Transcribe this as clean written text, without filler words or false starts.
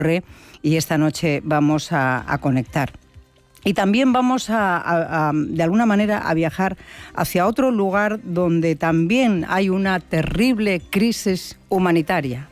y esta noche vamos a conectar. Y también vamos de alguna manera a viajar hacia otro lugar donde también hay una terrible crisis humanitaria.